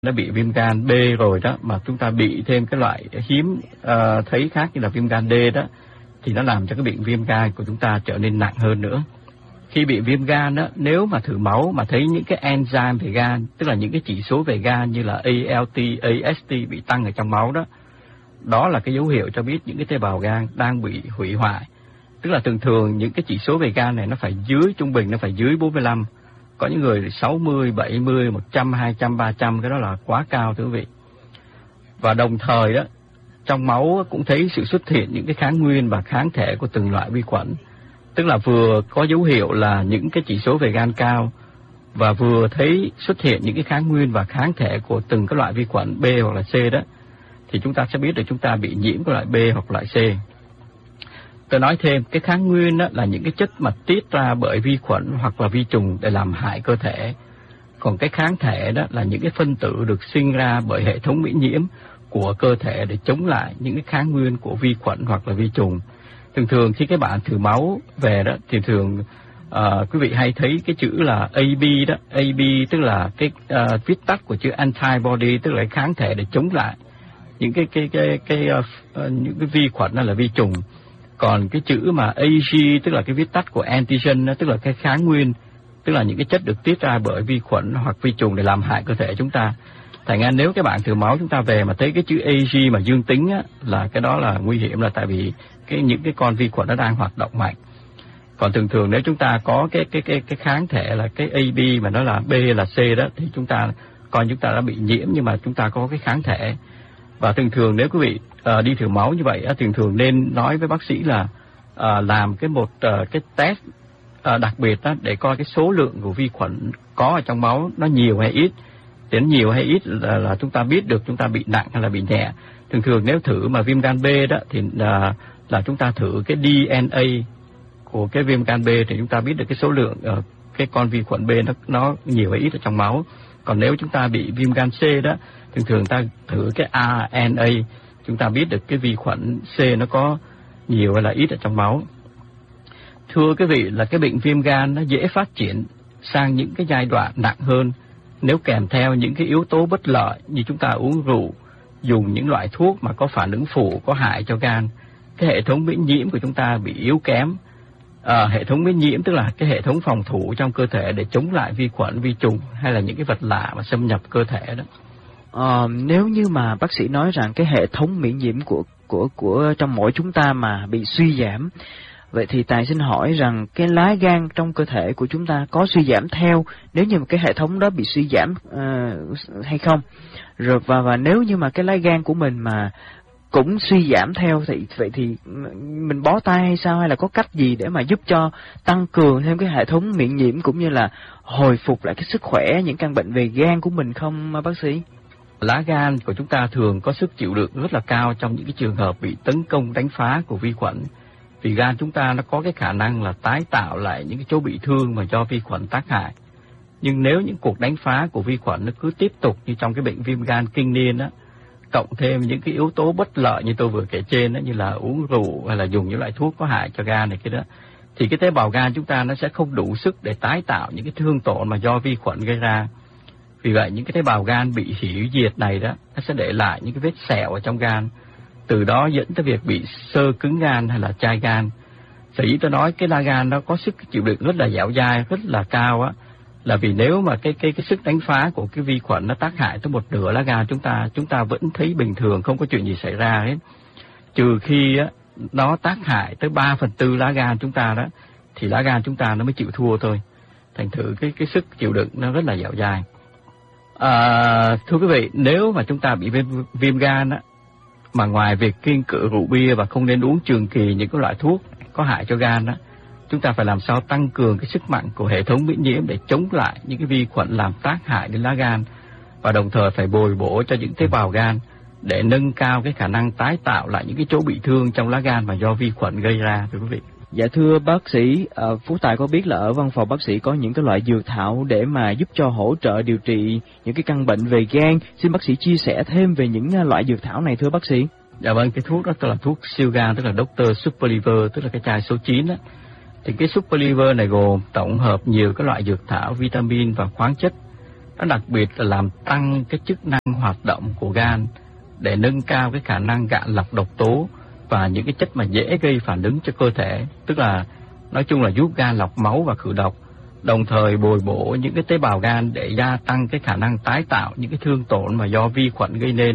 đã bị viêm gan B rồi đó, mà chúng ta bị thêm cái loại hiếm thấy khác như là viêm gan D đó, thì nó làm cho cái bệnh viêm gan của chúng ta trở nên nặng hơn nữa. Khi bị viêm gan đó, nếu mà thử máu mà thấy những cái enzyme về gan, tức là những cái chỉ số về gan như là ALT, AST bị tăng ở trong máu đó, đó là cái dấu hiệu cho biết những cái tế bào gan đang bị hủy hoại. Tức là thường thường những cái chỉ số về gan này nó phải dưới, trung bình nó phải dưới 45. Có những người 60, 70, 100, 200, 300, cái đó là quá cao thưa quý vị. Và đồng thời đó, trong máu cũng thấy sự xuất hiện những cái kháng nguyên và kháng thể của từng loại vi khuẩn. Tức là vừa có dấu hiệu là những cái chỉ số về gan cao và vừa thấy xuất hiện những cái kháng nguyên và kháng thể của từng cái loại vi khuẩn B hoặc là C đó, thì chúng ta sẽ biết được chúng ta bị nhiễm của loại B hoặc loại C. Tôi nói thêm, cái kháng nguyên đó là những cái chất mà tiết ra bởi vi khuẩn hoặc là vi trùng để làm hại cơ thể. Còn cái kháng thể đó là những cái phân tử được sinh ra bởi hệ thống miễn nhiễm của cơ thể để chống lại những cái kháng nguyên của vi khuẩn hoặc là vi trùng. Thường thường khi các bạn thử máu về đó thì thường quý vị hay thấy cái chữ là AB đó, AB tức là cái viết tắt của chữ antibody, tức là cái kháng thể để chống lại những những cái vi khuẩn đó là vi trùng. Còn cái chữ mà AG tức là cái viết tắt của antigen đó, tức là cái kháng nguyên, tức là những cái chất được tiết ra bởi vi khuẩn hoặc vi trùng để làm hại cơ thể chúng ta. Thành ra nếu các bạn thử máu chúng ta về mà thấy cái chữ AG mà dương tính á, là cái đó là nguy hiểm, là tại vì những cái con vi khuẩn nó đang hoạt động mạnh. Còn thường thường nếu chúng ta có cái kháng thể là cái AB mà nó là B là C đó, thì chúng ta coi chúng ta đã bị nhiễm nhưng mà chúng ta có cái kháng thể. Và thường thường nếu quý vị đi thử máu như vậy, thường thường nên nói với bác sĩ là làm cái test đặc biệt đó, để coi cái số lượng của vi khuẩn có ở trong máu nó nhiều hay ít. Đến nhiều hay ít là chúng ta biết được chúng ta bị nặng hay là bị nhẹ. Thường thường nếu thử mà viêm gan B đó thì là chúng ta thử cái DNA của cái viêm gan B thì chúng ta biết được cái số lượng cái con vi khuẩn B nó nhiều hay ít ở trong máu. Còn nếu chúng ta bị viêm gan C đó, thường thường ta thử cái RNA, chúng ta biết được cái vi khuẩn C nó có nhiều hay là ít ở trong máu. Thưa quý vị, là cái bệnh viêm gan nó dễ phát triển sang những cái giai đoạn nặng hơn nếu kèm theo những cái yếu tố bất lợi như chúng ta uống rượu, dùng những loại thuốc mà có phản ứng phụ có hại cho gan. Cái hệ thống miễn nhiễm của chúng ta bị yếu kém. Hệ thống miễn nhiễm tức là cái hệ thống phòng thủ trong cơ thể để chống lại vi khuẩn, vi trùng hay là những cái vật lạ mà xâm nhập cơ thể đó. Nếu như mà bác sĩ nói rằng cái hệ thống miễn nhiễm của trong mỗi chúng ta mà bị suy giảm, vậy thì Tài xin hỏi rằng cái lá gan trong cơ thể của chúng ta có suy giảm theo nếu như mà cái hệ thống đó bị suy giảm hay không? Rồi và nếu như mà cái lá gan của mình mà cũng suy giảm theo thì vậy thì mình bó tay hay sao, hay là có cách gì để mà giúp cho tăng cường thêm cái hệ thống miễn nhiễm cũng như là hồi phục lại cái sức khỏe những căn bệnh về gan của mình không bác sĩ? Lá gan của chúng ta thường có sức chịu đựng rất là cao trong những cái trường hợp bị tấn công đánh phá của vi khuẩn. Vì gan chúng ta nó có cái khả năng là tái tạo lại những cái chỗ bị thương mà do vi khuẩn tác hại. Nhưng nếu những cuộc đánh phá của vi khuẩn nó cứ tiếp tục như trong cái bệnh viêm gan kinh niên á, cộng thêm những cái yếu tố bất lợi như tôi vừa kể trên đó, như là uống rượu hay là dùng những loại thuốc có hại cho gan này kia đó, thì cái tế bào gan chúng ta nó sẽ không đủ sức để tái tạo những cái thương tổn mà do vi khuẩn gây ra. Vì vậy những cái tế bào gan bị hủy diệt này đó, nó sẽ để lại những cái vết sẹo ở trong gan, từ đó dẫn tới việc bị xơ cứng gan hay là chai gan. Sở dĩ tôi nói cái lá gan nó có sức chịu đựng rất là dẻo dai, rất là cao á, là vì nếu mà cái sức đánh phá của cái vi khuẩn nó tác hại tới một nửa lá gan chúng ta vẫn thấy bình thường, không có chuyện gì xảy ra hết. Trừ khi á nó tác hại tới 3/4 lá gan chúng ta đó, thì lá gan chúng ta nó mới chịu thua thôi. Thành thử cái sức chịu đựng nó rất là dẻo dai. Thưa quý vị, nếu mà chúng ta bị viêm gan á, mà ngoài việc kiêng cữ rượu bia và không nên uống trường kỳ những cái loại thuốc có hại cho gan đó, chúng ta phải làm sao tăng cường cái sức mạnh của hệ thống miễn nhiễm để chống lại những cái vi khuẩn làm tác hại đến lá gan, và đồng thời phải bồi bổ cho những tế bào gan để nâng cao cái khả năng tái tạo lại những cái chỗ bị thương trong lá gan mà do vi khuẩn gây ra, thưa quý vị. Dạ thưa bác sĩ, Phú Tài có biết là ở văn phòng bác sĩ có những cái loại dược thảo để mà giúp cho hỗ trợ điều trị những cái căn bệnh về gan. Xin bác sĩ chia sẻ thêm về những loại dược thảo này thưa bác sĩ. Dạ vâng, cái thuốc đó là thuốc siêu gan, tức là Dr. Super Liver, tức là cái chai số 9 đó. Thì cái Super Liver này gồm tổng hợp nhiều cái loại dược thảo, vitamin và khoáng chất Nó đặc biệt là làm tăng cái chức năng hoạt động của gan để nâng cao cái khả năng gạn lọc độc tố và những cái chất mà dễ gây phản ứng cho cơ thể, tức là nói chung là giúp gan lọc máu và khử độc, đồng thời bồi bổ những cái tế bào gan để gia tăng cái khả năng tái tạo những cái thương tổn mà do vi khuẩn gây nên.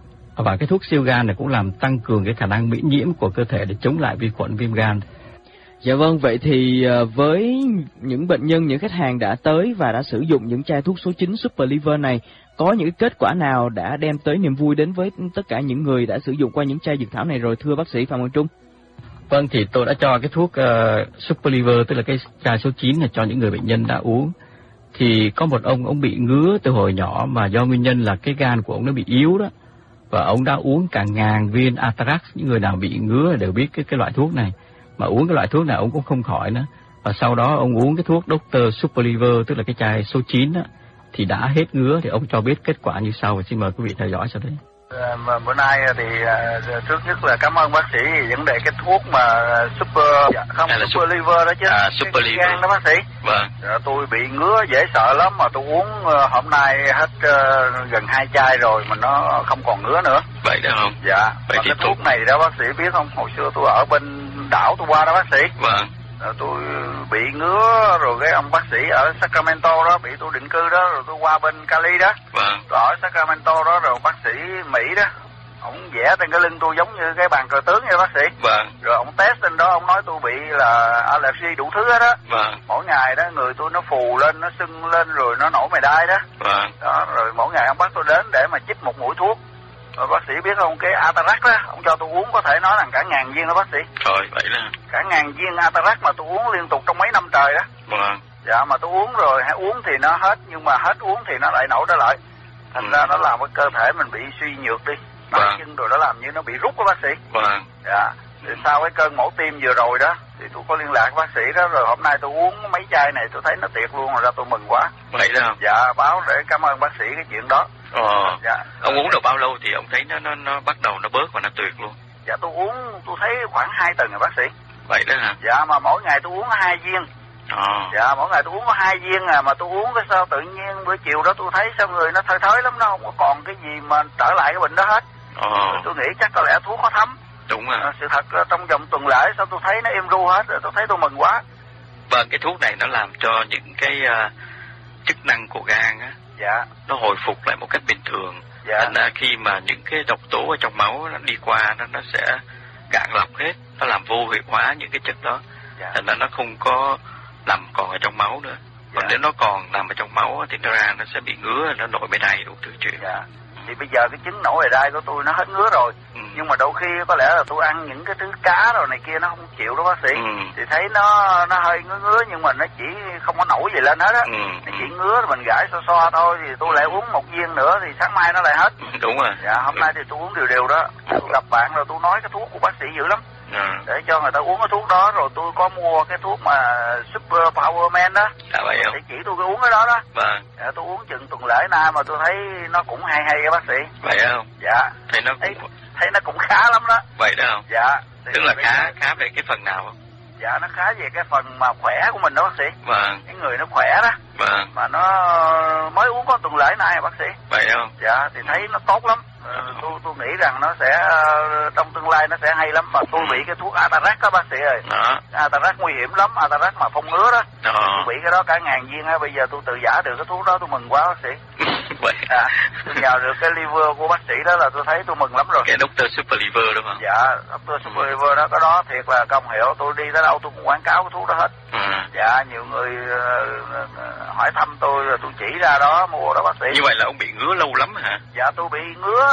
Và cái thuốc siêu gan này cũng làm tăng cường cái khả năng miễn nhiễm của cơ thể để chống lại vi khuẩn viêm gan. Dạ vâng, vậy thì với những bệnh nhân, những khách hàng đã tới và đã sử dụng những chai thuốc số 9 Super Liver này, có những kết quả nào đã đem tới niềm vui đến với tất cả những người đã sử dụng qua những chai dược thảo này rồi, thưa bác sĩ Phạm Quang Trung? Vâng, thì tôi đã cho cái thuốc Super Liver, tức là cái chai số 9 này cho những người bệnh nhân đã uống. Thì có một ông bị ngứa từ hồi nhỏ mà do nguyên nhân là cái gan của ông nó bị yếu đó. Và ông đã uống cả 1000 viên Atarax, những người nào bị ngứa đều biết cái loại thuốc này. Mà uống cái loại thuốc này ông cũng không khỏi nữa. Và sau đó ông uống cái thuốc Dr. Super Liver, tức là cái chai số 9 đó, thì đã hết ngứa. Thì ông cho biết kết quả như sau, và xin mời quý vị theo dõi sau đây. Bữa nay thì trước nhất là cảm ơn bác sĩ vì vấn đề cái thuốc mà Super Super Liver đó chứ. Super Liver gan đó bác sĩ. Vâng. Tôi bị ngứa dễ sợ lắm mà tôi uống hôm nay hết gần 2 chai rồi mà nó không còn ngứa nữa. Vậy đó không? Dạ. Vậy thì cái thuốc này đó bác sĩ biết không? Hồi xưa tôi ở bên đảo tôi qua đó bác sĩ. Vâng. Tôi bị ngứa rồi cái ông bác sĩ ở Sacramento đó bị tôi định cư đó, rồi tôi qua bên Cali đó. Vâng. Tôi ở Sacramento đó, rồi bác sĩ Mỹ đó, ông vẽ trên cái lưng tôi giống như cái bàn cờ tướng vậy bác sĩ. Vâng. Rồi ông test trên đó, ông nói tôi bị là allergy đủ thứ hết đó. Vâng. Mỗi ngày đó người tôi nó phù lên, nó sưng lên rồi nó nổi mày đai đó. Vâng. Đó, rồi mỗi ngày ông bắt tôi đến để mà chích một mũi thuốc. Rồi bác sĩ biết không, cái Atarax đó, ông cho tôi uống có thể nói là cả 1000 viên đó bác sĩ. Trời, vậy đó. Cả 1000 viên Atarax mà tôi uống liên tục trong mấy năm trời đó. Vâng. Dạ, mà tôi uống rồi, uống thì nó hết, nhưng mà hết uống thì nó lại nổi trở lại. Thành ra nó làm cái cơ thể mình bị suy nhược đi. Tay chân rồi nó làm như nó bị rút đó bác sĩ. Vâng. Dạ. Thì sau cái cơn mổ tim vừa rồi đó, thì tôi có liên lạc với bác sĩ đó, rồi hôm nay tôi uống mấy chai này tôi thấy nó tuyệt luôn, rồi ra tôi mừng quá. Vậy đó không? Dạ, báo để cảm ơn bác sĩ cái chuyện đó. Dạ. Ông uống được bao lâu thì ông thấy nó bắt đầu nó bớt và nó tuyệt luôn? Dạ, tôi uống tôi thấy khoảng 2 tuần rồi bác sĩ. Vậy đó hả? Dạ, mà mỗi ngày tôi uống 2 viên. Dạ, mỗi ngày tôi uống có 2 viên mà tôi uống cái sao tự nhiên bữa chiều đó tôi thấy sao người nó thơi thới lắm, nó không có còn cái gì mà trở lại cái bệnh đó hết. Tôi nghĩ chắc có lẽ thuốc có thấm. Đúng rồi. Sự thật trong vòng tuần lễ sao tôi thấy nó êm ru hết, rồi tôi thấy tôi mừng quá. Vâng, cái thuốc này nó làm cho những cái chức năng của gan á, dạ, nó hồi phục lại một cách bình thường. Dạ. Thành ra khi mà những cái độc tố ở trong máu nó đi qua, nó sẽ gạn lọc hết, nó làm vô hiệu hóa những cái chất đó. Dạ. Thành ra nó không có nằm còn ở trong máu nữa. Còn dạ, nếu nó còn nằm ở trong máu thì nó ra nó sẽ bị ngứa, nó nổi mề đay đủ thứ chuyện. Dạ. Thì bây giờ cái chứng nổi mề đay của tôi nó hết ngứa rồi. Nhưng mà đôi khi có lẽ là tôi ăn những cái thứ cá rồi này kia nó không chịu đó bác sĩ. Thì thấy nó hơi ngứa nhưng mà nó chỉ không có nổi gì lên hết á. Nó chỉ ngứa mình gãi xoa thôi, thì tôi lại uống 1 viên nữa thì sáng mai nó lại hết. Đúng rồi. Dạ, hôm nay thì tôi uống đều đó. Tôi gặp bạn rồi tôi nói cái thuốc của bác sĩ dữ lắm. Để cho người ta uống cái thuốc đó, rồi tôi có mua cái thuốc mà Super Power Man đó. Vậy không? Để chỉ tôi cái uống cái đó đó. Vâng. Dạ, tôi uống chừng tuần lễ nay mà tôi thấy nó cũng hay cái bác sĩ. Vậy không? Dạ. Thấy nó cũng khá lắm đó. Vậy đó không? Dạ. Tức là khá về cái phần nào không? Dạ, nó khá về cái phần mà khỏe của mình đó bác sĩ. Vâng. Cái người nó khỏe đó. Vâng. Mà nó mới uống có tuần lễ nay bác sĩ. Vậy không? Dạ, thì thấy nó tốt lắm. Tôi nghĩ rằng nó sẽ trong tương lai nó sẽ hay lắm. Mà tôi bị cái thuốc Atarax đó bác sĩ ơi. Atarax nguy hiểm lắm, Atarax mà phong ngứa đó. Tôi bị cái đó cả 1000 viên á, bây giờ tôi tự giả được cái thuốc đó tôi mừng quá bác sĩ. Vậy. Tôi nhờ được cái liver của bác sĩ đó là tôi thấy tôi mừng lắm rồi. Cái Dr. Super Liver đúng không? Dạ, Dr. Super Liver đó, cái đó thiệt là công hiệu, tôi đi tới đâu tôi cũng quảng cáo cái thuốc đó hết. Dạ, nhiều người hỏi thăm tôi rồi tôi chỉ ra đó mua đó bác sĩ. Như vậy là ông bị ngứa lâu lắm hả? Dạ, tôi bị ngứa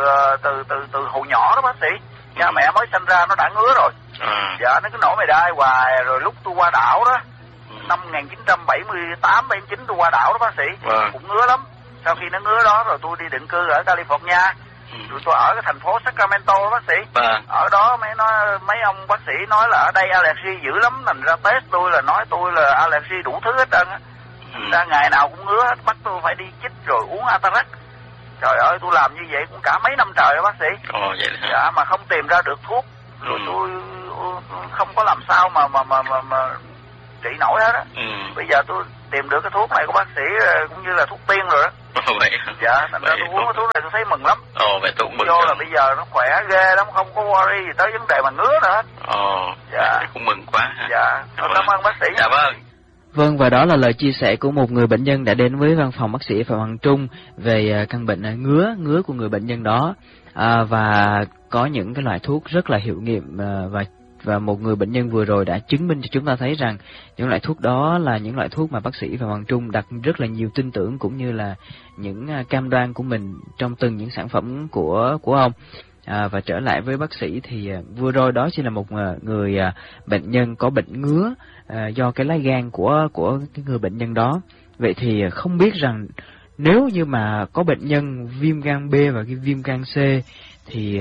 từ hồi nhỏ đó bác sĩ. Cha mẹ mới sinh ra nó đã ngứa rồi. Dạ, nó cứ nổi mày đai hoài. Rồi lúc tôi qua đảo đó, năm 1978, 79 tôi qua đảo đó bác sĩ. Cũng ngứa lắm. Sau khi nó ngứa đó rồi tôi đi định cư ở California. Rồi tôi ở cái thành phố Sacramento đó bác sĩ. Ở đó mấy ông bác sĩ nói là ở đây allergy dữ lắm, thành ra test tôi là nói tôi là allergy đủ thứ hết trơn á. Ra ngày nào cũng ngứa hết, bắt tôi phải đi chích rồi uống Atarax. Trời ơi, tôi làm như vậy cũng cả mấy năm trời đó bác sĩ. Vậy hả? Dạ, mà không tìm ra được thuốc. Rồi tôi không có làm sao mà trị nổi hết á. Bây giờ tôi tìm được cái thuốc này của bác sĩ cũng như là thuốc tiên rồi đó. Vậy. Dạ, thành ra tôi uống cái thuốc này tôi thấy mừng lắm. Vậy tôi cũng mừng. Do là bây giờ nó khỏe ghê lắm, không có worry gì tới vấn đề mà ngứa nữa hết. Dạ. Cũng mừng quá ha. Dạ, cảm ơn bác sĩ. Dạ vâng. Vâng, và đó là lời chia sẻ của một người bệnh nhân đã đến với văn phòng bác sĩ Phạm Hoàng Trung về căn bệnh ngứa của người bệnh nhân đó, và có những cái loại thuốc rất là hiệu nghiệm, và một người bệnh nhân vừa rồi đã chứng minh cho chúng ta thấy rằng những loại thuốc đó là những loại thuốc mà bác sĩ Phạm Hoàng Trung đặt rất là nhiều tin tưởng cũng như là những cam đoan của mình trong từng những sản phẩm của ông. Và trở lại với bác sĩ thì vừa rồi đó chỉ là một người bệnh nhân có bệnh ngứa do cái lá gan của cái người bệnh nhân đó. Vậy thì không biết rằng nếu như mà có bệnh nhân viêm gan B và cái viêm gan C thì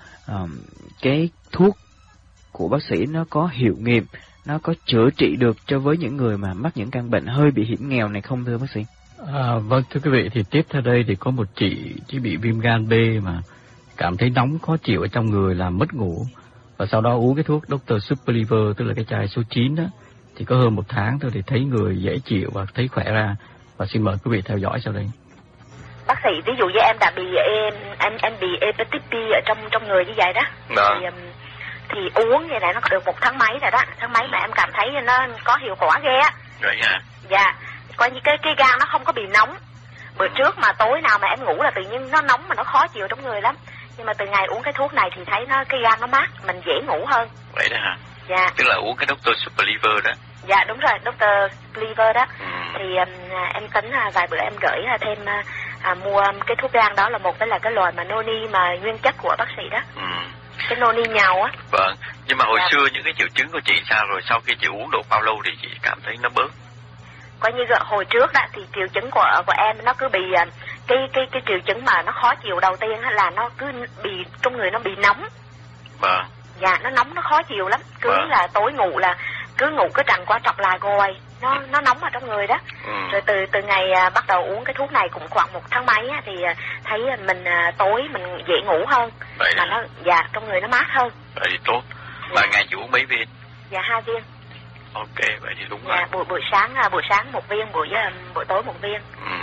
cái thuốc của bác sĩ nó có hiệu nghiệm, nó có chữa trị được cho với những người mà mắc những căn bệnh hơi bị hiểm nghèo này không thưa bác sĩ? Vâng, thưa quý vị, thì tiếp theo đây thì có một chị bị viêm gan B mà cảm thấy nóng khó chịu ở trong người, làm mất ngủ, và sau đó uống cái thuốc Dr. Super Liver, tức là cái chai số 9 đó, thì có hơn 1 tháng thôi thì thấy người dễ chịu và thấy khỏe ra. Và xin mời quý vị theo dõi sau đây. Bác sĩ, ví dụ như em đã bị em bị hepatitis B ở trong người như vậy đó. Thì uống như này nó được 1 tháng mấy rồi đó, tháng mấy mà em cảm thấy nó có hiệu quả ghê á. Vậy hả? Dạ, coi như cái gan nó không có bị nóng. Bữa trước mà tối nào mà em ngủ là tự nhiên nó nóng mà nó khó chịu trong người lắm. Nhưng mà từ ngày uống cái thuốc này thì thấy cái gan nó mát, mình dễ ngủ hơn. Vậy đó hả? Dạ. Tức là uống cái Dr. Super Liver đó. Dạ đúng rồi, Dr. Liver đó. Thì em tính vài bữa em gửi thêm mua cái thuốc gan đó, là một cái là cái loại mà noni mà nguyên chất của bác sĩ đó. Cái noni nhàu á. Vâng, nhưng mà hồi xưa những cái triệu chứng của chị sao rồi, sau khi chị uống được bao lâu thì chị cảm thấy nó bớt? Coi như hồi trước đó thì triệu chứng của em nó cứ bị cái triệu chứng mà nó khó chịu đầu tiên là nó cứ bị trong người nó bị nóng. Vâng. Dạ, nó nóng, nó khó chịu lắm, cứ là tối ngủ là cứ ngủ cứ trằn qua trọc lại rồi, nó nóng ở trong người đó. Rồi từ ngày bắt đầu uống cái thuốc này cũng khoảng 1 tháng mấy á, thì thấy mình tối mình dễ ngủ hơn. Vậy mà nó trong người nó mát hơn. Vậy thì tốt. Mà ngày chị uống mấy viên? Dạ 2 viên. Ok, vậy thì đúng rồi. Buổi sáng 1 viên, buổi tối 1 viên.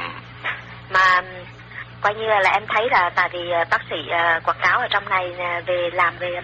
Mà coi như là em thấy là tại vì bác sĩ quảng cáo ở trong này về làm về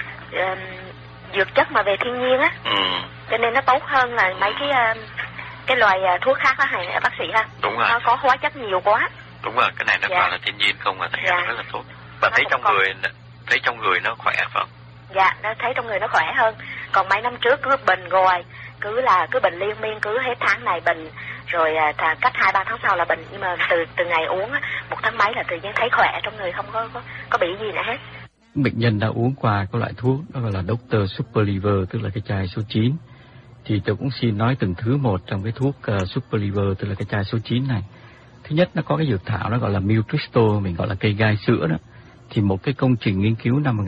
dược chất mà về thiên nhiên á, cho nên nó tốt hơn là mấy cái loài thuốc khác đó hả bác sĩ ha? Đúng rồi. Nó có hóa chất nhiều quá. Đúng rồi, cái này nó toàn là thiên nhiên không, mà thấy rất là tốt. Và thấy trong người nó khỏe phải không? Dạ, nó thấy trong người nó khỏe hơn. Còn mấy năm trước cứ bệnh rồi, cứ bệnh liên miên, cứ hết tháng này bệnh, rồi cách 2-3 tháng sau là bệnh. Nhưng mà từ ngày uống 1 tháng mấy là tự nhiên thấy khỏe trong người, không có bị gì nữa hết. Bệnh nhân đã uống qua cái loại thuốc đó gọi là Dr. Super Liver, tức là cái chai số 9. Thì tôi cũng xin nói từng thứ một trong cái thuốc Super Liver, tức là cái chai số 9 này. Thứ nhất, nó có cái dược thảo nó gọi là milk crystal, mình gọi là cây gai sữa đó. Thì một cái công trình nghiên cứu năm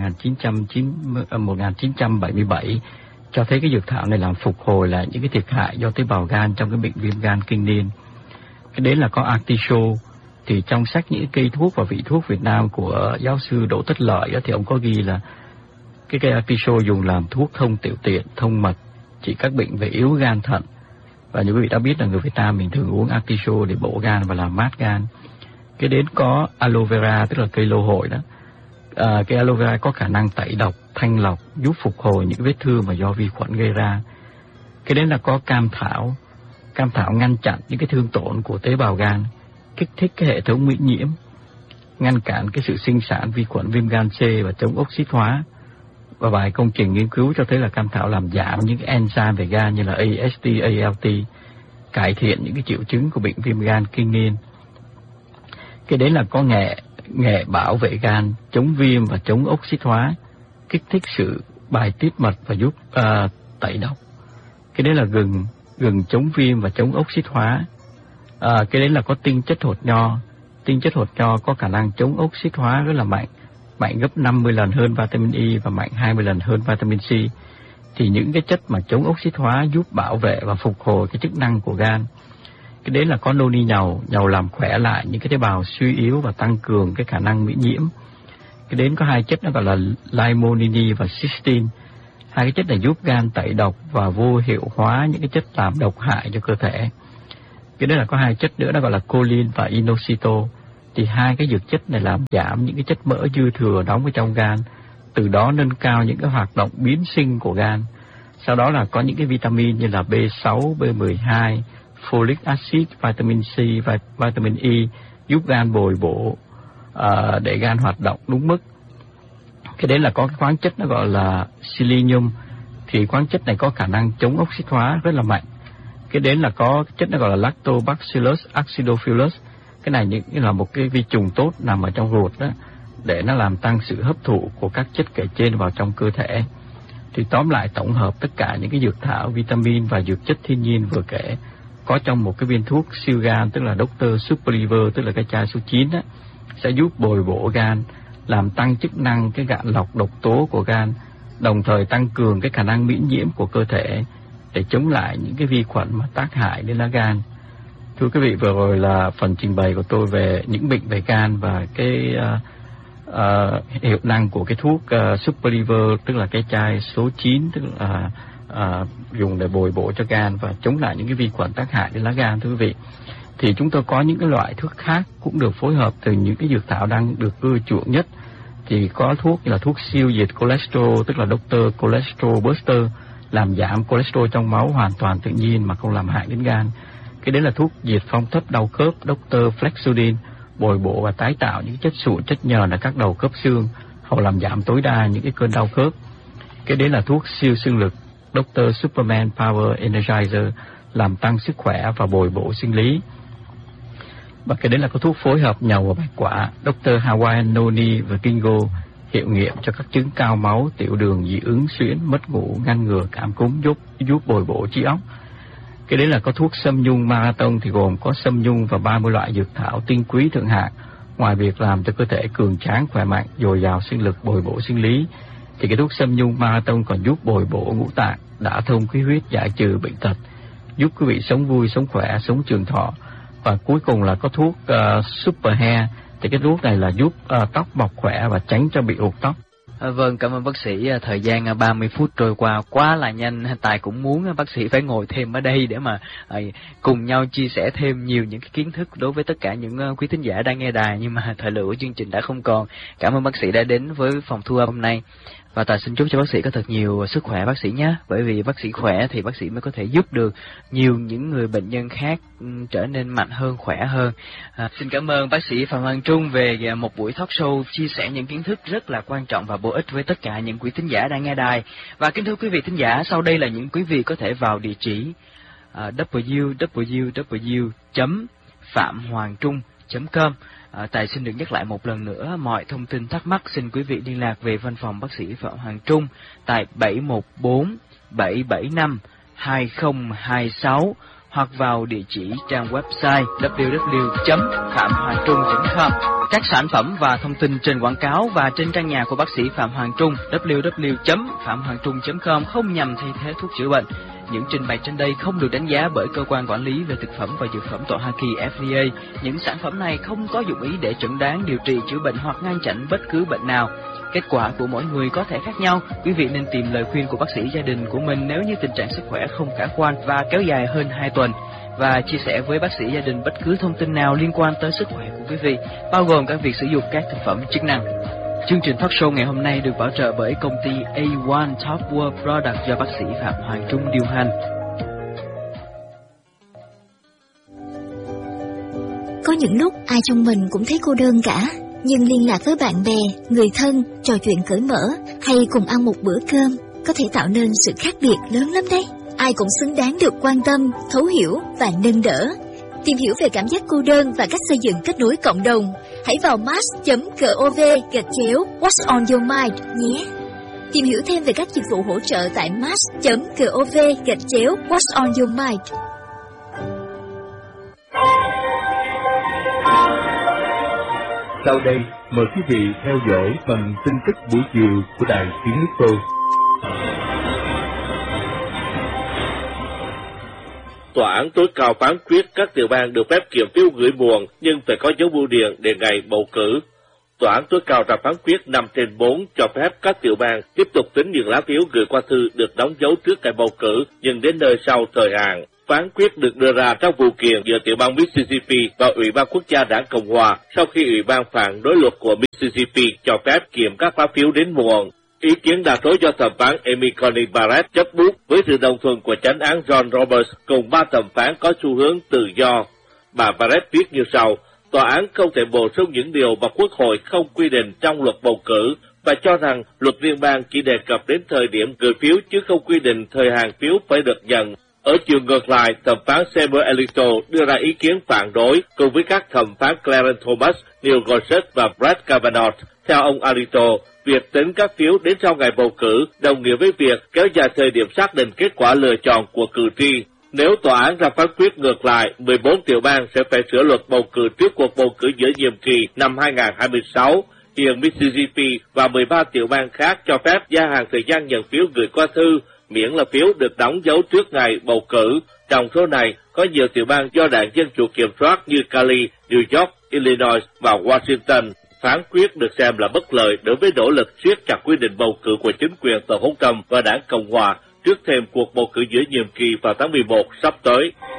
1977 cho thấy cái dược thảo này làm phục hồi lại những cái thiệt hại do tế bào gan trong cái bệnh viêm gan kinh niên. Cái đấy là có artichoke. Thì trong sách những cây thuốc và vị thuốc Việt Nam của giáo sư Đỗ Tất Lợi đó, thì ông có ghi là cái cây artichoke dùng làm thuốc thông tiểu tiện, thông mật, trị các bệnh về yếu gan thận. Và như quý vị đã biết là người Việt Nam mình thường uống artichoke để bổ gan và làm mát gan. Cái đến có aloe vera, tức là cây lô hội đó. Cái aloe vera có khả năng tẩy độc, thanh lọc, giúp phục hồi những vết thương mà do vi khuẩn gây ra. Cái đến là có cam thảo. Cam thảo ngăn chặn những cái thương tổn của tế bào gan, kích thích cái hệ thống miễn nhiễm, ngăn cản cái sự sinh sản vi khuẩn viêm gan C và chống oxit hóa. Và vài công trình nghiên cứu cho thấy là cam thảo làm giảm những cái enzyme về gan như là AST, ALT, cải thiện những cái triệu chứng của bệnh viêm gan kinh niên. Cái đấy là có nghệ bảo vệ gan, chống viêm và chống oxit hóa, kích thích sự bài tiết mật và giúp tẩy độc. Cái đấy là gừng chống viêm và chống oxit hóa. Cái đấy là có tinh chất hột nho. Tinh chất hột nho có khả năng chống oxit hóa rất là mạnh gấp 50 lần hơn vitamin E và mạnh 20 lần hơn vitamin C. Thì những cái chất mà chống oxit hóa giúp bảo vệ và phục hồi cái chức năng của gan. Cái đấy là có noni nhàu làm khỏe lại những cái tế bào suy yếu và tăng cường cái khả năng miễn nhiễm. Cái đến có 2 chất nó gọi là limonene và cysteine. 2 cái chất này giúp gan tẩy độc và vô hiệu hóa những cái chất làm độc hại cho cơ thể. Cái đó là có 2 chất nữa, nó gọi là choline và inositol. Thì 2 cái dược chất này làm giảm những cái chất mỡ dư thừa đóng ở trong gan, từ đó nâng cao những cái hoạt động biến sinh của gan. Sau đó là có những cái vitamin như là B6, B12, folic acid, vitamin C và vitamin E giúp gan bồi bổ để gan hoạt động đúng mức. Cái đấy là có cái khoáng chất nó gọi là selenium, thì khoáng chất này có khả năng chống oxy hóa rất là mạnh. Cái đến là có chất nó gọi là Lactobacillus acidophilus. Cái này là một cái vi trùng tốt nằm ở trong ruột đó, để nó làm tăng sự hấp thụ của các chất kể trên vào trong cơ thể. Thì tóm lại tổng hợp tất cả những cái dược thảo, vitamin và dược chất thiên nhiên vừa kể có trong một cái viên thuốc siêu gan, tức là Dr. Super Liver, tức là cái chai số 9 đó, sẽ giúp bồi bổ gan, làm tăng chức năng cái gạn lọc độc tố của gan, đồng thời tăng cường cái khả năng miễn nhiễm của cơ thể để chống lại những cái vi khuẩn mà tác hại đến lá gan. Thưa quý vị, vừa rồi là phần trình bày của tôi về những bệnh về gan và cái hiệu năng của cái thuốc Super Liver, tức là cái chai số 9, tức là dùng để bồi bổ cho gan và chống lại những cái vi khuẩn tác hại đến lá gan. Thưa quý vị, thì chúng tôi có những cái loại thuốc khác cũng được phối hợp từ những cái dược thảo đang được ưa chuộng nhất. Thì có thuốc như là thuốc siêu diệt cholesterol, tức là Dr. Cholesterol Buster, làm giảm cholesterol trong máu hoàn toàn tự nhiên mà không làm hại đến gan. Cái đấy là thuốc diệt phong thấp đau khớp Dr. Flexudin, bồi bổ và tái tạo những chất sụn, chất nhờn ở các đầu khớp xương, hầu làm giảm tối đa những cái cơn đau khớp. Cái đấy là thuốc siêu xương lực Dr. Superman Power Energizer, làm tăng sức khỏe và bồi bổ sinh lý. Và cái đấy là có thuốc phối hợp nhầu và bạch quả Dr. Hawaiian Noni và Kingo, hiệu nghiệm cho các chứng cao máu, tiểu đường, dị ứng, suyễn, mất ngủ, ngăn ngừa cảm cúm, giúp bồi bổ trí óc. Cái đấy là có thuốc sâm nhung marathon, thì gồm có sâm nhung và 30 loại dược thảo tinh quý thượng hạng. Ngoài việc làm cho cơ thể cường tráng, khỏe mạnh, dồi dào sinh lực, bồi bổ sinh lý, thì cái thuốc sâm nhung marathon còn giúp bồi bổ ngũ tạng, đả thông khí huyết, giải trừ bệnh tật, giúp quý vị sống vui, sống khỏe, sống trường thọ. Và cuối cùng là có thuốc Super Hair, thì cái thuốc này là giúp tóc mọc khỏe và tránh cho bị ụt tóc. Vâng, cảm ơn bác sĩ. Thời gian 30 phút trôi qua quá là nhanh. Tài cũng muốn bác sĩ phải ngồi thêm ở đây để mà cùng nhau chia sẻ thêm nhiều những cái kiến thức đối với tất cả những quý thính giả đang nghe đài, nhưng mà thời lượng của chương trình đã không còn. Cảm ơn bác sĩ đã đến với phòng thu âm hôm nay. Và Tài xin chúc cho bác sĩ có thật nhiều sức khỏe bác sĩ nhé. Bởi vì bác sĩ khỏe thì bác sĩ mới có thể giúp được nhiều những người bệnh nhân khác trở nên mạnh hơn, khỏe hơn. Xin cảm ơn bác sĩ Phạm Hoàng Trung về một buổi talk show chia sẻ những kiến thức rất là quan trọng và bổ ích với tất cả những quý thính giả đang nghe đài. Và kính thưa quý vị thính giả, sau đây là những quý vị có thể vào địa chỉ www.phạm-hoàng-trung.com. Tài xin được nhắc lại một lần nữa, mọi thông tin thắc mắc xin quý vị liên lạc về văn phòng bác sĩ Phạm Hoàng Trung tại 714-775-2026 hoặc vào địa chỉ trang website www.phạm-hoàng-trung.com. Các sản phẩm và thông tin trên quảng cáo và trên trang nhà của bác sĩ Phạm Hoàng Trung www.phạm-hoàng-trung.com không nhằm thay thế thuốc chữa bệnh. Những trình bày trên đây không được đánh giá bởi cơ quan quản lý về thực phẩm và dược phẩm tại Hoa Kỳ FDA. Những sản phẩm này không có dụng ý để chẩn đoán, điều trị, chữa bệnh hoặc ngăn chặn bất cứ bệnh nào. Kết quả của mỗi người có thể khác nhau. Quý vị nên tìm lời khuyên của bác sĩ gia đình của mình nếu như tình trạng sức khỏe không khả quan và kéo dài hơn 2 tuần. Và chia sẻ với bác sĩ gia đình bất cứ thông tin nào liên quan tới sức khỏe của quý vị, bao gồm cả việc sử dụng các thực phẩm chức năng. Chương trình talk show ngày hôm nay được bảo trợ bởi công ty A1 Top World Product do bác sĩ Phạm Hoàng Trung điều hành. Có những lúc ai trong mình cũng thấy cô đơn cả, nhưng liên lạc với bạn bè, người thân, trò chuyện cởi mở hay cùng ăn một bữa cơm có thể tạo nên sự khác biệt lớn lắm đấy. Ai cũng xứng đáng được quan tâm, thấu hiểu và nâng đỡ. Tìm hiểu về cảm giác cô đơn và cách xây dựng kết nối cộng đồng, hãy vào mass.gov/What's on your mind nhé. Tìm hiểu thêm về các dịch vụ hỗ trợ tại mass.gov/What's on your mind. Sau đây, mời quý vị theo dõi phần tin tức buổi chiều của Đài Tiếng Nước Tôi. Tòa án tối cao phán quyết các tiểu bang được phép kiểm phiếu gửi buồn nhưng phải có dấu bưu điện để ngày bầu cử. Tòa án tối cao ra phán quyết 5/4 cho phép các tiểu bang tiếp tục tính những lá phiếu gửi qua thư được đóng dấu trước ngày bầu cử nhưng đến nơi sau thời hạn. phán quyết được đưa ra trong vụ kiện giữa tiểu bang Mississippi và Ủy ban Quốc gia Đảng Cộng hòa sau khi Ủy ban phản đối luật của Mississippi cho phép kiểm các lá phiếu đến muộn. Ý kiến đa số do thẩm phán Amy Coney Barrett chấp bút với sự đồng thuận của chánh án John Roberts cùng 3 thẩm phán có xu hướng tự do. Bà Barrett viết như sau: tòa án không thể bổ sung những điều mà Quốc hội không quy định trong luật bầu cử và cho rằng luật liên bang chỉ đề cập đến thời điểm gửi phiếu chứ không quy định thời hạn phiếu phải được nhận. Ở chiều ngược lại, thẩm phán Samuel Alito đưa ra ý kiến phản đối cùng với các thẩm phán Clarence Thomas, Neil Gorsuch và Brett Kavanaugh. Theo ông Alito, việc tính các phiếu đến sau ngày bầu cử đồng nghĩa với việc kéo dài thời điểm xác định kết quả lựa chọn của cử tri. Nếu tòa án ra phán quyết ngược lại, 14 tiểu bang sẽ phải sửa luật bầu cử trước cuộc bầu cử giữa nhiệm kỳ năm 2026. Hiện Mississippi và 13 tiểu bang khác cho phép gia hạn thời gian nhận phiếu gửi qua thư, miễn là phiếu được đóng dấu trước ngày bầu cử. Trong số này, có nhiều tiểu bang do Đảng Dân Chủ kiểm soát như Cali, New York, Illinois và Washington. Phán quyết được xem là bất lợi đối với nỗ lực siết chặt quy định bầu cử của chính quyền Tổng thống Trump và Đảng Cộng hòa trước thêm cuộc bầu cử giữa nhiệm kỳ vào tháng 11 sắp tới.